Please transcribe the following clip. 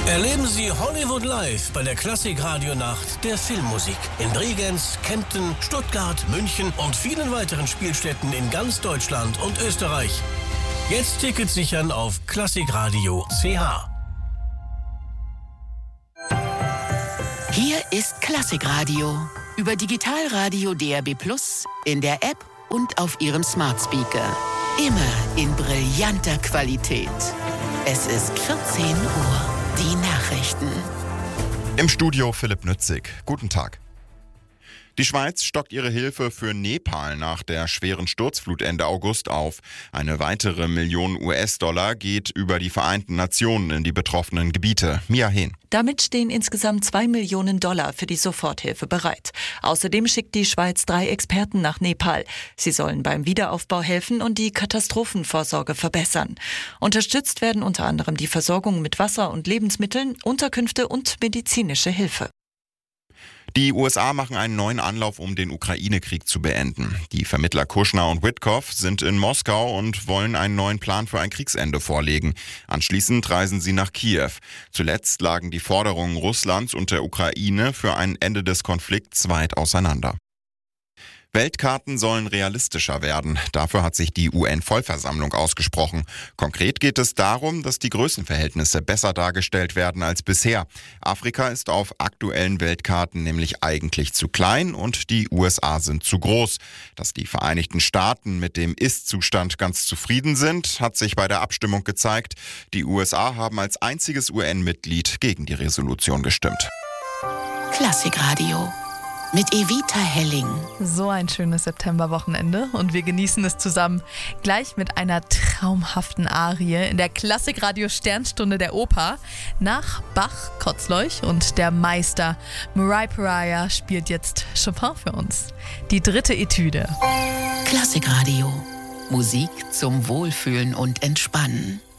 Erleben Sie Hollywood Live bei der Klassik-Radio-Nacht der Filmmusik in Bregenz, Kempten, Stuttgart, München und vielen weiteren Spielstätten in ganz Deutschland und Österreich. Jetzt Tickets sichern auf klassikradio.ch. Hier ist Klassikradio über Digitalradio DAB+, in der App und auf Ihrem Smart Speaker. Immer in brillanter Qualität. Es ist 14 Uhr. Die Nachrichten. Im Studio Philipp Nützig. Guten Tag. Die Schweiz stockt ihre Hilfe für Nepal nach der schweren Sturzflut Ende August auf. Eine weitere $1 Million geht über die Vereinten Nationen in die betroffenen Gebiete. Mia Hehn. Damit stehen insgesamt $2 Millionen für die Soforthilfe bereit. Außerdem schickt die Schweiz 3 Experten nach Nepal. Sie sollen beim Wiederaufbau helfen und die Katastrophenvorsorge verbessern. Unterstützt werden unter anderem die Versorgung mit Wasser und Lebensmitteln, Unterkünfte und medizinische Hilfe. Die USA machen einen neuen Anlauf, um den Ukraine-Krieg zu beenden. Die Vermittler Kushner und Witkoff sind in Moskau und wollen einen neuen Plan für ein Kriegsende vorlegen. Anschließend reisen sie nach Kiew. Zuletzt lagen die Forderungen Russlands und der Ukraine für ein Ende des Konflikts weit auseinander. Weltkarten sollen realistischer werden. Dafür hat sich die UN-Vollversammlung ausgesprochen. Konkret geht es darum, dass die Größenverhältnisse besser dargestellt werden als bisher. Afrika ist auf aktuellen Weltkarten nämlich eigentlich zu klein und die USA sind zu groß. Dass die Vereinigten Staaten mit dem Ist-Zustand ganz zufrieden sind, hat sich bei der Abstimmung gezeigt. Die USA haben als einziges UN-Mitglied gegen die Resolution gestimmt. Klassikradio mit Evita Helling. So ein schönes Septemberwochenende und wir genießen es zusammen. Gleich mit einer traumhaften Arie in der Klassikradio Sternstunde der Oper. Nach Bach, Kotzleuch und der Meister Murray Pariah spielt jetzt Chopin für uns. Die 3. Etüde. Klassikradio. Musik zum Wohlfühlen und Entspannen.